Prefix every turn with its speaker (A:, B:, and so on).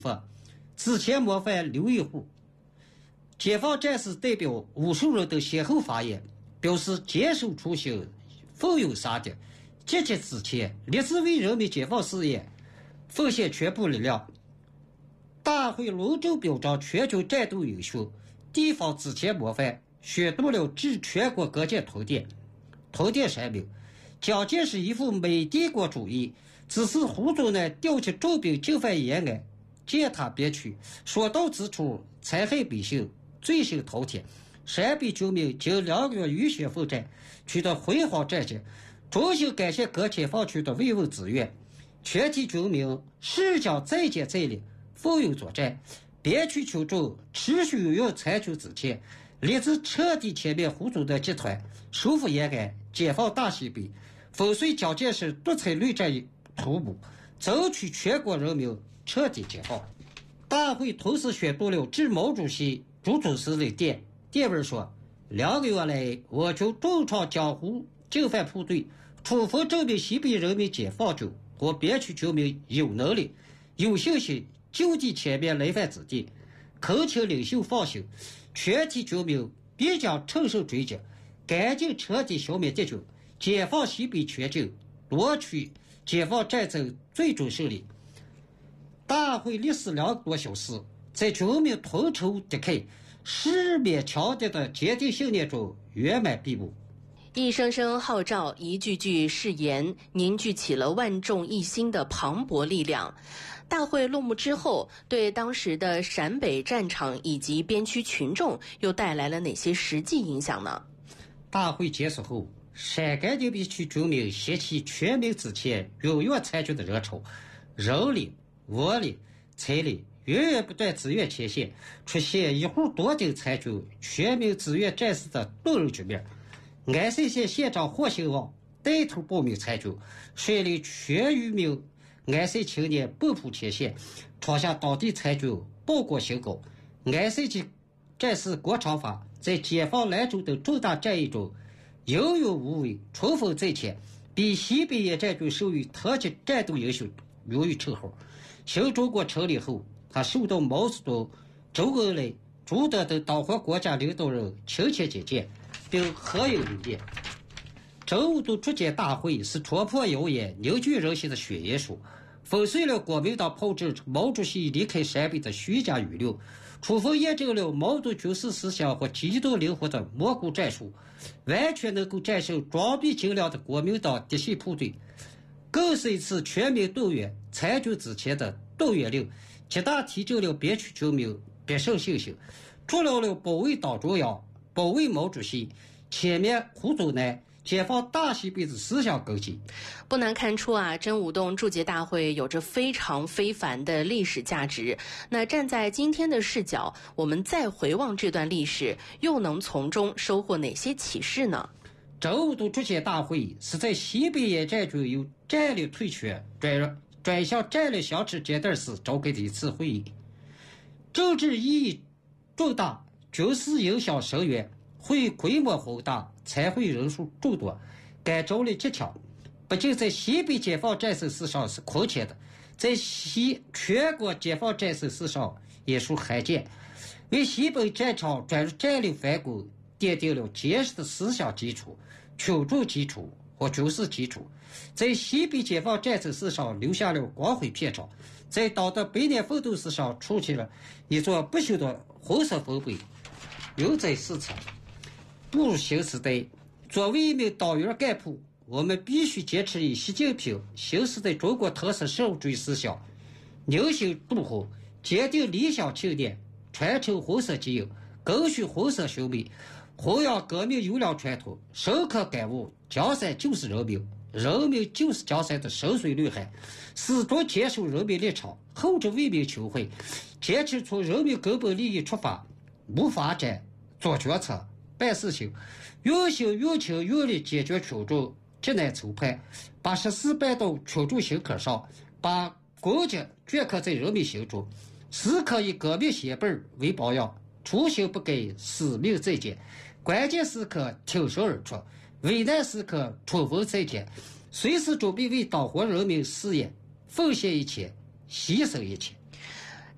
A: 之前模范刘一虎。解放战士代表无数人都先后发言，表示坚守初心，奋勇杀敌，积极自强，立志为人民解放事业奉献全部力量。大会隆重表彰全军战斗英雄、地方之前模范，宣读了致全国各界通电。通电声明，蒋介石一副美帝国主义，只是胡宗南调起重兵进犯延安，践踏边区，所到之处残害百姓，罪行滔天。陕北军民经2个月浴血奋战，取得辉煌战绩，衷心感谢各解放区的慰问支援。全体军民誓将再接再厉，奋勇作战。边区群众持续踊跃参军自强，立志彻底歼灭胡宗南集团，收复延安，解放大西北，粉碎蒋介石独裁内战图谋，争取全国人民彻底解放。大会同时宣读了致毛主席、朱总司令电文说，2个月来，我军重创江湖进犯部队，充分证明西北人民解放军和边区军民有能力、有信心就地歼灭来犯子弟，恳请领袖放心，全体军民必将乘胜追击，赶紧彻底消灭敌军，解放西北全境，夺取解放战争最终胜利。大会历时2个多小时，在军民同仇敌忾、誓灭强敌的坚定信念中圆满闭幕。
B: 一声声号召，一句句誓言，凝聚起了万众一心的磅礴力量。大会落幕之后，对当时的陕北战场以及边区群众又带来了哪些实际影响呢？
A: 大会结束后，陕甘宁边区军民掀起全民自强、踊跃参军的热潮，人力、物力、财力源源不断支援前线，出现一户多丁参军、全民自愿战士的动人局面。安山县县长霍兴旺带头报名参军，率领全余名安山青年奔赴前线，创下当地参军报国新高。安山籍战士郭长发在解放兰州等重大战役中英勇无畏，冲锋在前，被西北野战军授予特级战斗英雄荣誉称号。新中国成立后，他受到毛泽东、周恩来、朱德等党和国家领导人亲切接见，并合影留念。真武都出检大会是戳破谣言、凝聚人心的宣言书，粉碎了国民党炮制毛主席离开陕北的虚假舆论，充分验证了毛泽东军事思想和机动灵活的蘑菇战术，完全能够战胜装备精良的国民党嫡系部队。更是一次全民动员、参军自强的动员令，极大提振了边区军民必胜信心，助力了保卫党中央、保卫毛主席、歼灭胡宗南、解放大西北的思想根基。
B: 不难看出啊，真武洞铸节大会有着非常非凡的历史价值。那站在今天的视角，我们再回望这段历史，又能从中收获哪些启示呢？
A: 真武洞铸节大会是在西北野战军由战略退却转向战略相持阶段时召开的一次会议，政治意义重大，军事影响深远，会规模宏大，参会人数众多，感召力极强。不仅在西北解放战争史上是空前的，在全国解放战争史上也属罕见，为西北战场转入战略反攻奠定了坚实的思想基础、群众基础和军事基础，在西北解放战争史上留下了光辉篇章，在党的百年奋斗史上竖起了一座不朽的红色丰碑，永载史册。步入新时代，作为一名党员干部，我们必须坚持以习近平新时代中国特色社会主义思想，凝心笃厚，坚定理想信念，传承红色基因，赓续红色兄妹，弘扬革命优良传统，深刻感悟江山就是人民，人民就是江山的深邃内涵，始终坚守人民立场，厚着为民情怀，坚持从人民根本利益出发，谋发展、做决策、办事情，用心用情用力解决群众急难愁盼，把实事办到群众心坎上，把功绩镌刻在人民心中，时刻以革命先辈为榜样，初心不改，使命在肩，关键时刻挺身而出，危难时刻冲锋在前，随时准备为党和人民事业奉献一切，牺牲一切。